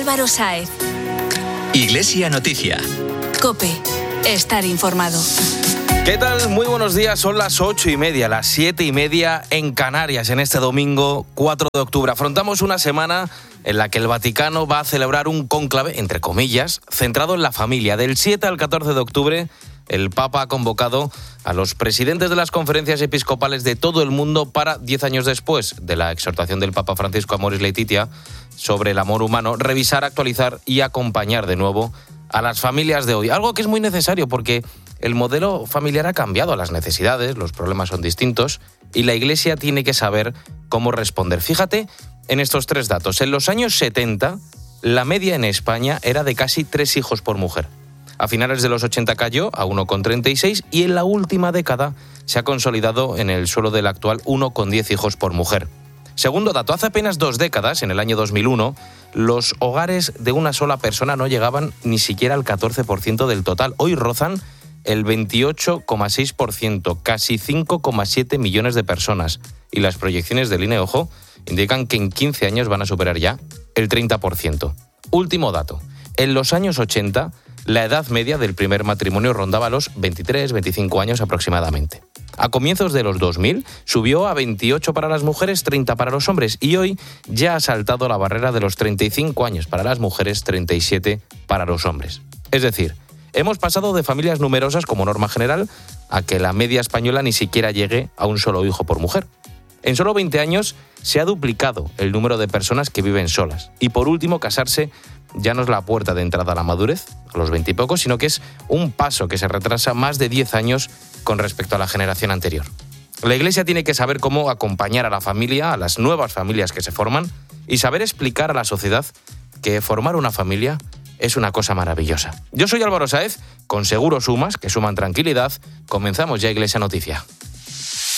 Álvaro Sáez. Iglesia Noticia. COPE. Estar informado. ¿Qué tal? Muy buenos días. Son las 8:30, las 7:30 en Canarias, en este domingo 4 de octubre. Afrontamos una semana en la que el Vaticano va a celebrar un cónclave, entre comillas, centrado en la familia. Del 7 al 14 de octubre, el Papa ha convocado a los presidentes de las conferencias episcopales de todo el mundo para, 10 años después de la exhortación del Papa Francisco a Amoris Laetitia sobre el amor humano, revisar, actualizar y acompañar de nuevo a las familias de hoy. Algo que es muy necesario porque el modelo familiar ha cambiado, las necesidades, los problemas son distintos y la Iglesia tiene que saber cómo responder. Fíjate en estos 3 datos. En los años 70, la media en España era de casi 3 hijos por mujer. A finales de los 80 cayó a 1,36 y en la última década se ha consolidado en el suelo del actual 1,10 hijos por mujer. Segundo dato, hace apenas 2 décadas, en el año 2001, los hogares de una sola persona no llegaban ni siquiera al 14% del total. Hoy rozan el 28,6%, casi 5,7 millones de personas. Y las proyecciones del INE, ojo, indican que en 15 años van a superar ya el 30%. Último dato, en los años 80, la edad media del primer matrimonio rondaba los 23, 25 años aproximadamente. A comienzos de los 2000 subió a 28 para las mujeres, 30 para los hombres y hoy ya ha saltado la barrera de los 35 años para las mujeres, 37 para los hombres. Es decir, hemos pasado de familias numerosas como norma general a que la media española ni siquiera llegue a un solo hijo por mujer. En solo 20 años se ha duplicado el número de personas que viven solas. Y por último, casarse ya no es la puerta de entrada a la madurez, a los 20 y pocos, sino que es un paso que se retrasa más de 10 años con respecto a la generación anterior. La Iglesia tiene que saber cómo acompañar a la familia, a las nuevas familias que se forman, y saber explicar a la sociedad que formar una familia es una cosa maravillosa. Yo soy Álvaro Sáez, con Seguros Sumas, que suman tranquilidad. Comenzamos ya Iglesia Noticia.